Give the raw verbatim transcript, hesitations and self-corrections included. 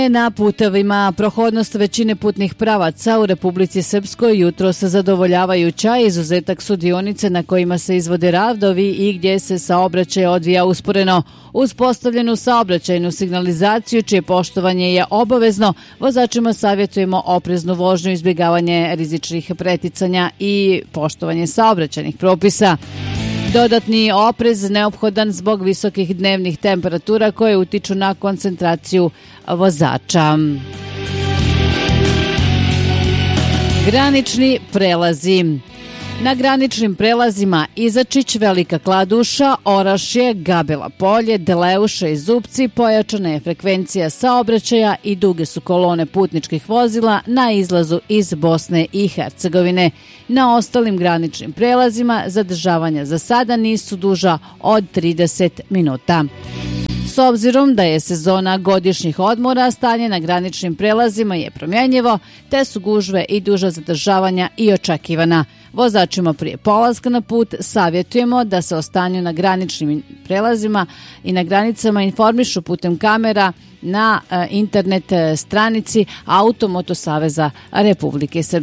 Na putevima prohodnost većine putnih pravaca u Republici Srpskoj jutro se zadovoljavajuća, izuzetak su dionice na kojima se izvode radovi i gdje se saobraćaj odvija usporeno. Uz postavljenu saobraćajnu signalizaciju, čije poštovanje je obavezno, vozačima savjetujemo opreznu vožnju, izbjegavanje rizičnih preticanja i poštovanje saobraćajnih propisa. Dodatni oprez neophodan zbog visokih dnevnih temperatura koje utiču na koncentraciju vozača. Granični prelazi. Na graničnim prelazima Izačić, Velika Kladuša, Orašje, Gabela Polje, Deleuša i Zupci pojačana je frekvencija saobraćaja i duge su kolone putničkih vozila na izlazu iz Bosne i Hercegovine. Na ostalim graničnim prelazima zadržavanja za sada nisu duža od trideset minuta. S obzirom da je sezona godišnjih odmora, stanje na graničnim prelazima je promjenjivo, te su gužve i duža zadržavanja i očekivana. Vozačima prije polaska na put savjetujemo da se o stanju na graničnim prelazima i na granicama informišu putem kamera na internet stranici Automoto Saveza Republike Srpske.